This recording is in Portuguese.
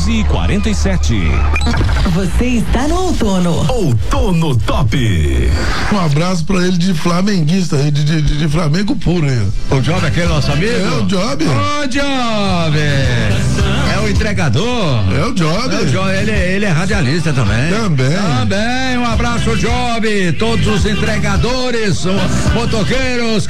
11:47. Você está no outono. Outono Top. Um abraço pra ele de flamenguista, de Flamengo puro aí. O Job, aquele nosso amigo? É o Job. Ô, Job! É o entregador? É o Job. É o Job, ele é radialista também. Também. Um abraço, Job, todos os entregadores, motoqueiros,